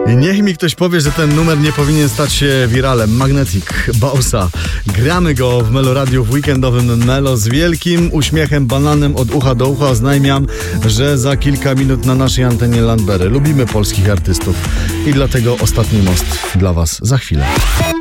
Niech mi ktoś powie, że ten numer nie powinien stać się wiralem. Magnetic, Bossa. Gramy go w Meloradiu w weekendowym Melo z wielkim uśmiechem, bananem od ucha do ucha. Oznajmiam, że za kilka minut na naszej antenie Landbery. Lubimy polskich artystów i dlatego Ostatni most dla was za chwilę.